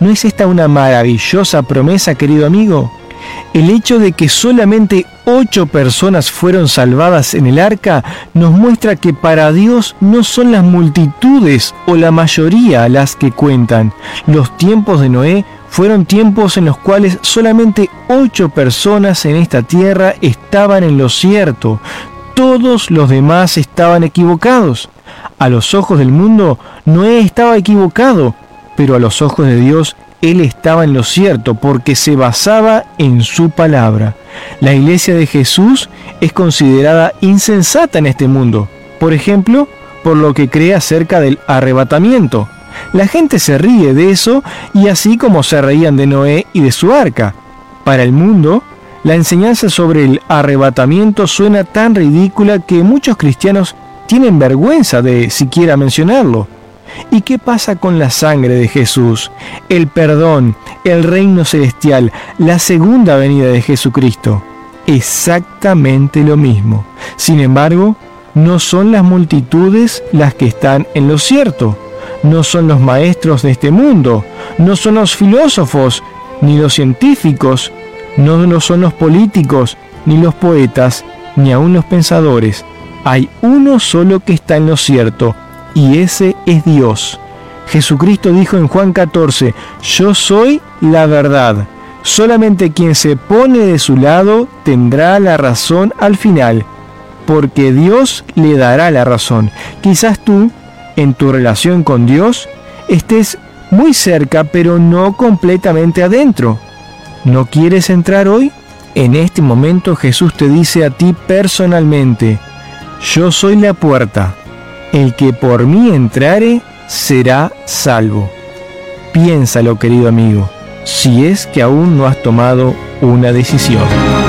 ¿No es esta una maravillosa promesa, querido amigo? El hecho de que solamente 8 personas fueron salvadas en el arca nos muestra que para Dios no son las multitudes o la mayoría las que cuentan. Los tiempos de Noé fueron tiempos en los cuales solamente 8 personas en esta tierra estaban en lo cierto. Todos los demás estaban equivocados. A los ojos del mundo, Noé estaba equivocado, pero a los ojos de Dios, él estaba en lo cierto porque se basaba en su palabra. La iglesia de Jesús es considerada insensata en este mundo. Por ejemplo, por lo que cree acerca del arrebatamiento. La gente se ríe de eso y así como se reían de Noé y de su arca. Para el mundo, la enseñanza sobre el arrebatamiento suena tan ridícula que muchos cristianos tienen vergüenza de siquiera mencionarlo. ¿Y qué pasa con la sangre de Jesús, el perdón, el reino celestial, la segunda venida de Jesucristo? Exactamente lo mismo. Sin embargo, no son las multitudes las que están en lo cierto. No son los maestros de este mundo, no son los filósofos, ni los científicos, no son los políticos, ni los poetas, ni aun los pensadores. Hay uno solo que está en lo cierto, y ese es Dios. Jesucristo dijo en Juan 14, yo soy la verdad. Solamente quien se pone de su lado tendrá la razón al final, porque Dios le dará la razón. Quizás tú, en tu relación con Dios, estés muy cerca, pero no completamente adentro. ¿No quieres entrar hoy? En este momento Jesús te dice a ti personalmente, yo soy la puerta. El que por mí entrare será salvo. Piénsalo, querido amigo, si es que aún no has tomado una decisión.